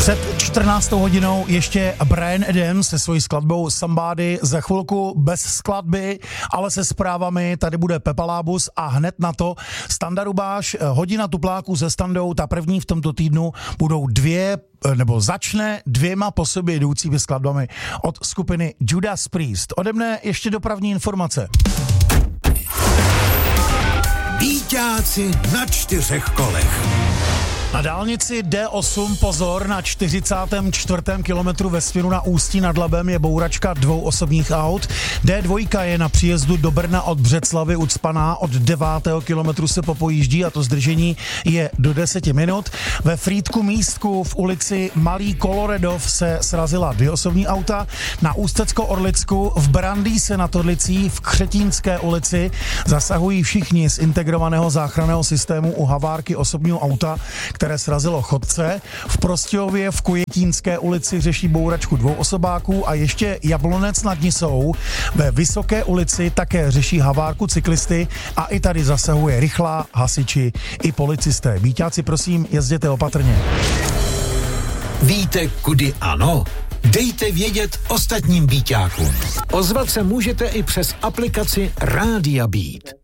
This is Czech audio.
Před 14. hodinou ještě Bryan Adams se svojí skladbou Somebody, za chvilku bez skladby, ale se zprávami. Tady bude Pepa Lábus a hned na to Standa Rubáš, hodina tupláků se Standou, ta první v tomto týdnu budou začne dvěma po sobě jdoucími skladbami od skupiny Judas Priest. Ode mne ještě dopravní informace. Víťáci na 4 kolech. Na dálnici D8 pozor, na 44. kilometru ve směru na Ústí nad Labem je bouračka 2 osobních aut. D2 je na příjezdu do Brna od Břeclavy ucpaná, od 9. kilometru se popojíždí a to zdržení je do 10 minut. Ve Frýdku Místku v ulici Malý Koloredov se srazila 2 osobní auta. Na Ústecko-Orlicku v Brandýse nad Orlicí v Křetínské ulici zasahují všichni z integrovaného záchranného systému u havárky osobního auta, které srazilo chodce. V Prostějově v Kujetínské ulici řeší bouračku 2 osobáků a ještě Jablonec nad Nisou ve Vysoké ulici také řeší havárku cyklisty a i tady zasahuje rychlá, hasiči i policisté. Víťáci, prosím, jezděte opatrně. Víte, kudy ano? Dejte vědět ostatním víťákům. Ozvat se můžete i přes aplikaci Rádia Beat.